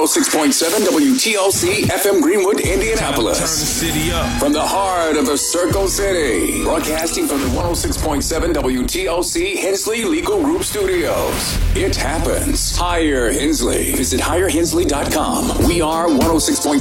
106.7 WTLC FM Greenwood, Indianapolis. Turn the city up. From the heart of the Circle City. Broadcasting from the 106.7 WTLC Hensley Legal Group Studios. It happens. Hire Hensley. Visit hirehensley.com. We are 106.7